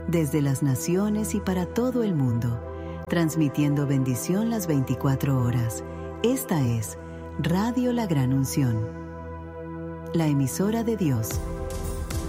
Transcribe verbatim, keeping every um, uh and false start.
desde las naciones y para todo el mundo, transmitiendo bendición las veinticuatro horas. Esta es Radio La Gran Unción, la emisora de Dios,